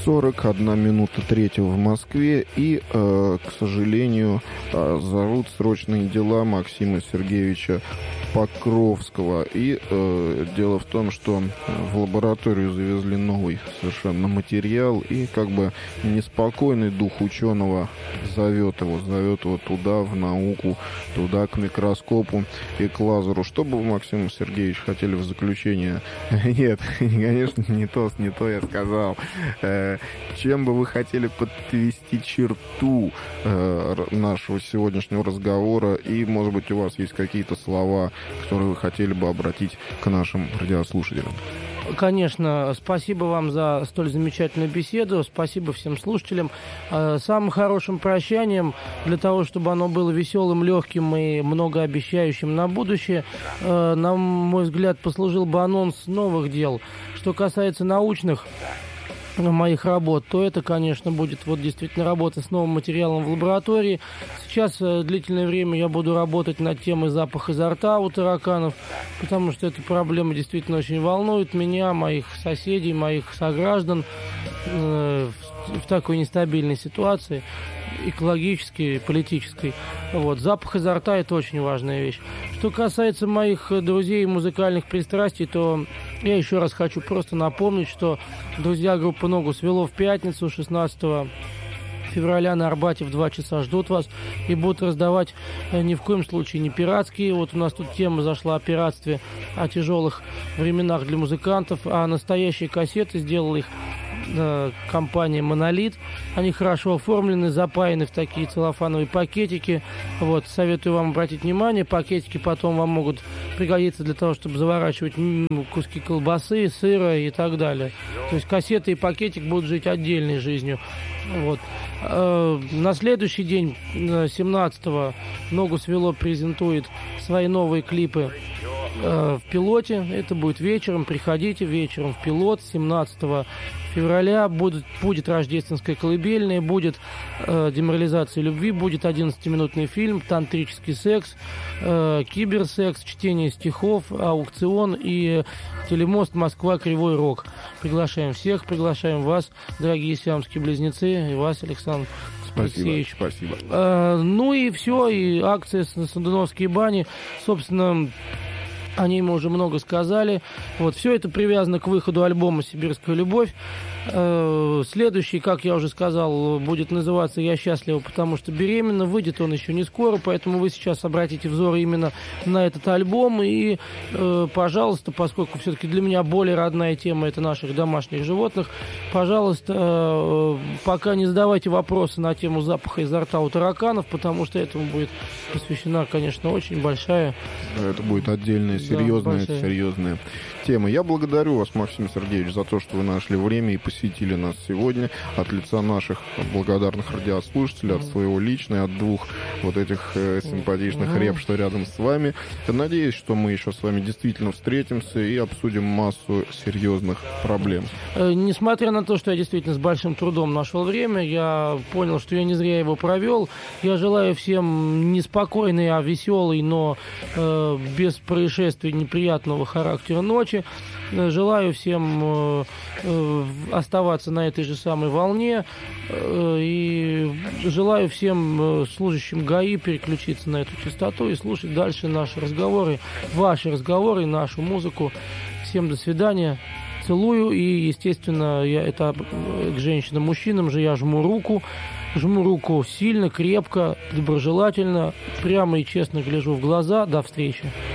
41 минута третьего в Москве. И, к сожалению, зовут срочные дела Максима Сергеевича Покровского. И дело в том, что в лабораторию завезли новый совершенно материал. И как бы неспокойный дух ученого зовет его туда, в науку, туда, к микроскопу и к лазеру. Что бы вы, Максим Сергеевич, хотели в заключение? Нет, конечно, не то я сказал. Чем бы вы хотели подвести черту нашего сегодняшнего разговора? И, может быть, у вас есть какие-то слова, которые вы хотели бы обратить к нашим радиослушателям? Конечно, спасибо вам за столь замечательную беседу, спасибо всем слушателям. Самым хорошим прощанием, для того, чтобы оно было веселым, легким и многообещающим на будущее, на мой взгляд, послужил бы анонс новых дел. Что касается научных моих работ, то это, конечно, будет вот действительно работа с новым материалом в лаборатории. Сейчас длительное время я буду работать над темой запаха изо рта у тараканов, потому что эта проблема действительно очень волнует меня, моих соседей, моих сограждан в такой нестабильной ситуации, экологической, политической. Вот. Запах изо рта – это очень важная вещь. Что касается моих друзей и музыкальных пристрастий, то я еще раз хочу просто напомнить, что друзья группы «Ногу свело» в пятницу, 16 февраля на Арбате в 2 часа ждут вас и будут раздавать ни в коем случае не пиратские. Вот у нас тут тема зашла о пиратстве, о тяжелых временах для музыкантов, а настоящие кассеты сделала их компания «Монолит». Они хорошо оформлены, запаяны в такие целлофановые пакетики. Вот, советую вам обратить внимание. Пакетики потом вам могут пригодиться для того, чтобы заворачивать куски колбасы, сыра и так далее. То есть кассеты и пакетик будут жить отдельной жизнью. Вот. На следующий день, 17-го, «Ногу свело» презентует свои новые клипы в Пилоте. Это будет вечером. Приходите вечером в Пилот. 17 февраля будет рождественская колыбельная, будет деморализация любви, будет 11-минутный фильм, тантрический секс, киберсекс, чтение стихов, аукцион и телемост «Москва. Кривой Рог». Приглашаем всех, приглашаем вас, дорогие сиамские близнецы, и вас, Александр Алексеевич. Спасибо. Ну и все, и акция на Сандуновские бани, собственно, о ней мы уже много сказали. Вот, все это привязано к выходу альбома «Сибирская любовь». Следующий, как я уже сказал, будет называться «Я счастлива, потому что беременна». Выйдет он еще не скоро, поэтому вы сейчас обратите взор именно на этот альбом. И, пожалуйста, поскольку все-таки для меня более родная тема – это наших домашних животных, пожалуйста, пока не задавайте вопросы на тему запаха изо рта у тараканов, потому что этому будет посвящена, конечно, очень большая... Это будет отдельная, серьезная тема. Я благодарю вас, Максим Сергеевич, за то, что вы нашли время и посетили нас сегодня. От лица наших благодарных радиослушателей, от своего личного, от двух вот этих симпатичных реп, что рядом с вами. Я надеюсь, что мы еще с вами действительно встретимся и обсудим массу серьезных проблем. Несмотря на то, что я действительно с большим трудом нашел время, я понял, что я не зря его провел. Я желаю всем неспокойной, а веселой, но без происшествий неприятного характера ночи. Желаю всем оставаться на этой же самой волне и желаю всем служащим ГАИ переключиться на эту частоту и слушать дальше наши разговоры, ваши разговоры, нашу музыку. Всем до свидания. Целую и, естественно, это к женщинам, мужчинам же я жму руку сильно, крепко, доброжелательно, прямо и честно гляжу в глаза. До встречи.